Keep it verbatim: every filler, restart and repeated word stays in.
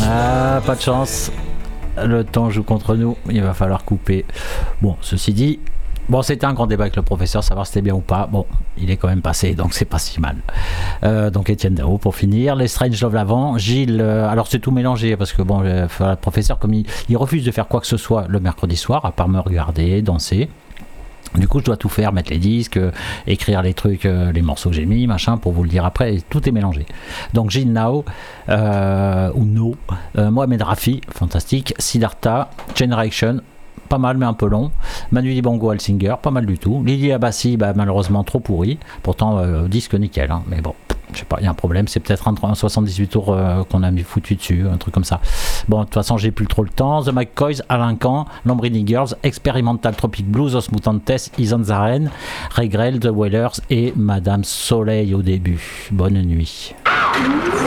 Ah, pas de chance. Le temps joue contre nous. Il va falloir couper. Bon, ceci dit, bon, c'était un grand débat avec le professeur, savoir si c'était bien ou pas. Bon, il est quand même passé, donc c'est pas si mal. Euh, donc Étienne Dao pour finir. Les Strange Love l'avant. Gilles, euh, alors c'est tout mélangé parce que bon, le, le professeur, comme il, il refuse de faire quoi que ce soit le mercredi soir, à part me regarder, danser. Du coup, je dois tout faire, mettre les disques, euh, écrire les trucs, euh, les morceaux que j'ai mis, machin, pour vous le dire après. Et tout est mélangé. Donc, Gilles Nao, euh, ou No, euh, Mohamed Rafi, fantastique, Siddhartha, Generation, pas mal mais un peu long, Manu Dibango Alsinger, pas mal du tout, Lily Abassi, bah, malheureusement trop pourri, pourtant euh, disque nickel, hein, mais bon. Je sais pas, il y a un problème, c'est peut-être un, un soixante-dix-huit tours euh, qu'on a mis foutu dessus, un truc comme ça. Bon, de toute façon, j'ai plus trop le temps. The McCoys, Alain Kahn, Lambrini Girls, Experimental Tropic Blues, Os Mutantes, Isan Zaren, Regrel, The Wailers et Madame Soleil au début. Bonne nuit.